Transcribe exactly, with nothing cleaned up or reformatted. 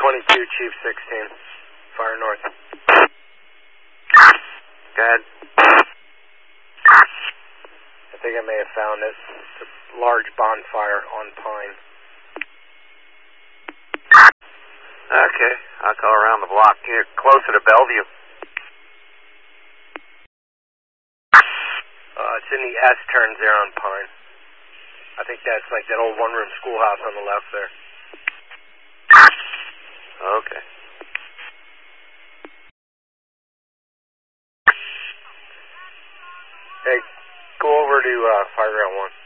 twenty-two, Chief sixteen. Fire north. Go ahead. I think I may have found this. It's a large bonfire on Pine. Okay, I'll go around the block here, closer to Bellevue. Uh, it's in the S turns there on Pine. I think that's like that old one-room schoolhouse on the left there. Okay. Hey, go over to uh, Fire Ground one.